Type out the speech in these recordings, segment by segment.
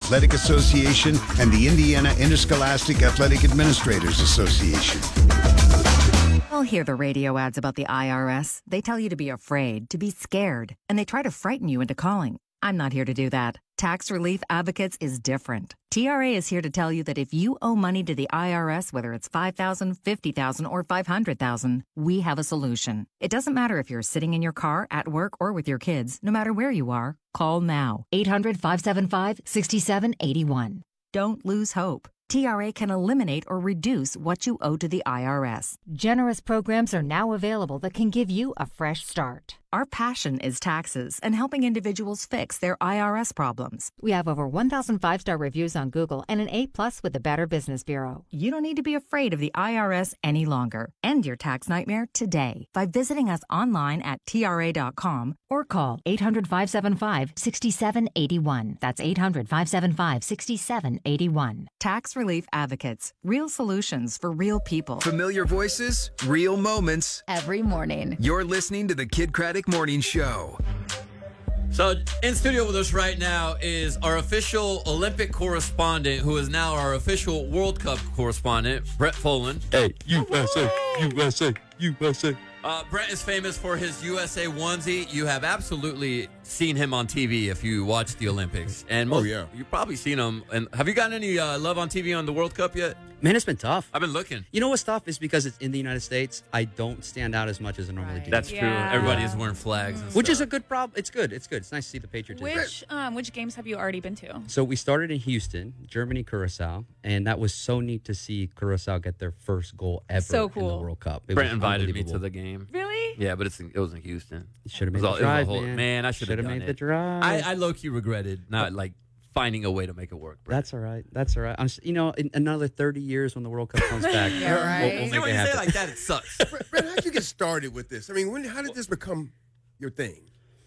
Athletic Association and the Indiana Interscholastic Athletic Administrators Association. I'll hear the radio ads about the IRS. They tell you to be afraid, to be scared, and they try to frighten you into calling. I'm not here to do that. Tax Relief Advocates is different. TRA is here to tell you that if you owe money to the IRS, whether it's $5,000, $50,000, or $500,000, we have a solution. It doesn't matter if you're sitting in your car, at work, or with your kids. No matter where you are, call now. 800-575-6781. Don't lose hope. TRA can eliminate or reduce what you owe to the IRS. Generous programs are now available that can give you a fresh start. Our passion is taxes and helping individuals fix their IRS problems. We have over 1,000 five-star reviews on Google and an A+ with the Better Business Bureau. You don't need to be afraid of the IRS any longer. End your tax nightmare today by visiting us online at TRA.com or call 800-575-6781. That's 800-575-6781. Tax Relief Advocates. Real solutions for real people. Familiar voices, real moments. Every morning. You're listening to the Kid Craddock Morning Show. So in studio with us right now is our official Olympic correspondent, who is now our official World Cup correspondent, Brett Folan. Hey, USA, USA, USA. Brett is famous for his USA onesie. You have absolutely seen him on TV if you watch the Olympics. And you've probably seen him. And have you gotten any love on TV on the World Cup yet? Man, it's been tough. I've been looking. You know what's tough is because it's in the United States, I don't stand out as much as I normally do. That's true. Everybody is wearing flags and Which stuff. is a good problem. It's good. It's good. It's nice to see the patriotism. Which games have you already been to? So we started in Houston, Germany, Curacao, and that was so neat to see Curacao get their first goal ever in the World Cup. Brent invited me to the game. Really? Yeah, but it was in Houston. You should have made the drive, man. I should have made the drive. I low-key regretted not finding a way to make it work. Brett. That's all right. That's all right. In another 30 years when the World Cup comes back, Yeah, right. we'll See, make when it you say happen. it like that, it sucks. Brett, how'd you get started with this? I mean, how did this become your thing?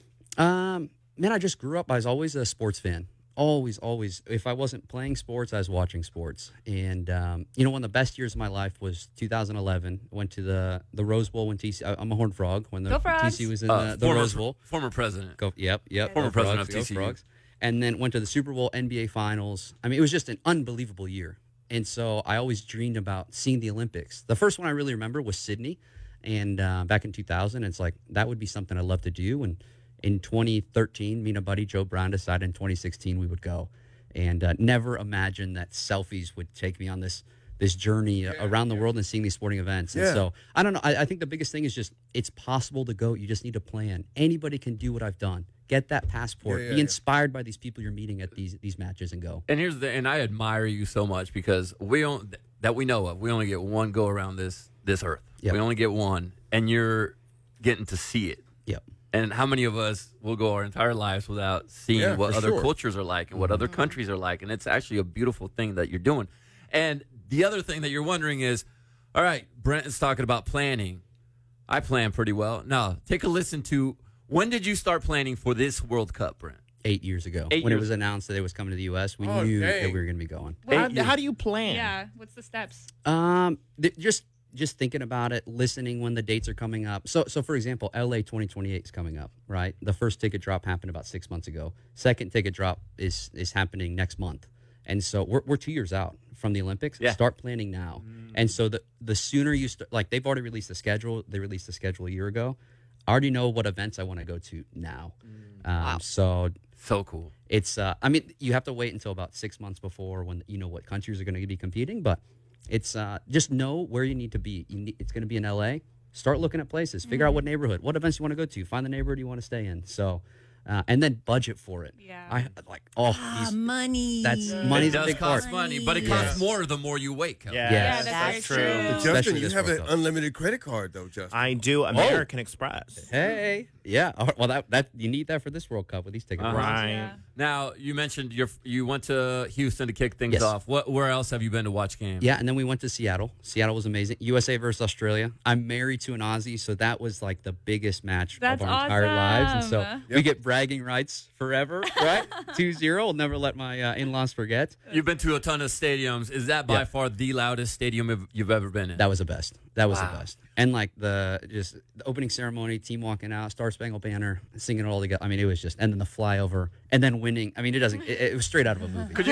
Man, I just grew up. I was always a sports fan. Always. If I wasn't playing sports, I was watching sports. And, one of the best years of my life was 2011. Went to the Rose Bowl when TC. I'm a Horned Frog. When the Go Frogs. TC was in the Rose Bowl. Former president. Yep. Former Go president of Frogs, TCU. go Frogs. And then went to the Super Bowl, NBA Finals. I mean, it was just an unbelievable year. And so I always dreamed about seeing the Olympics. The first one I really remember was Sydney, and back in 2000. It's like that would be something I'd love to do. And in 2013, me and a buddy, Joe Brown, decided in 2016 we would go. And never imagined that selfies would take me on this journey around the world and seeing these sporting events. And so, I don't know. I think the biggest thing is just it's possible to go. You just need to plan. Anybody can do what I've done. Get that passport. Be inspired by these people you're meeting at these matches and go. And and I admire you so much because we only get one go around this earth. Yep. We only get one, and you're getting to see it. Yep. And how many of us will go our entire lives without seeing what other cultures are like and what other countries are like? And it's actually a beautiful thing that you're doing. And the other thing that you're wondering is, all right, Brent is talking about planning. I plan pretty well. Now, take a listen to, when did you start planning for this World Cup, Brent? 8 years ago. When it was announced that it was coming to the U.S., we knew that we were going to be going. How do you plan? Yeah. What's the steps? Just thinking about it, listening when the dates are coming up. So for example, LA 2028 is coming up, right? The first ticket drop happened about 6 months ago. Second ticket drop is happening next month. And so we're 2 years out from the Olympics. Yeah. Start planning now. And so the sooner you start, like they've already released the schedule. They released the schedule a year ago. I already know what events I want to go to now. Wow. So cool. It's, you have to wait until about 6 months before when you know what countries are going to be competing, but it's just know where you need to be. It's going to be in LA. Start looking at places. Figure out what neighborhood, what events you want to go to. Find the neighborhood you want to stay in. So, and then budget for it. Yeah. Money. That's It money's a does big cost part. money, but it costs more the more you wait. Kelly. Yes. That's true. very true. Justin, Especially you this have World an Cup. unlimited credit card, though, Justin. I do. American Express. Hey, yeah. Well, that you need that for this World Cup with these tickets. Right. Yeah. Now, you mentioned you went to Houston to kick things Yes. off. Where else have you been to watch games? Yeah, and then we went to Seattle. Seattle was amazing. USA versus Australia. I'm married to an Aussie, so that was like the biggest match That's of our entire lives. And so awesome. we get bragging rights forever, right? 2-0. I'll never let my in-laws forget. You've been to a ton of stadiums. Is that by far the loudest stadium you've ever been in? That was the best. That was the best. And like the opening ceremony, team walking out, Star Spangled Banner, singing it all together. I mean, it was just, and then the flyover, and then winning. I mean, it was straight out of a movie.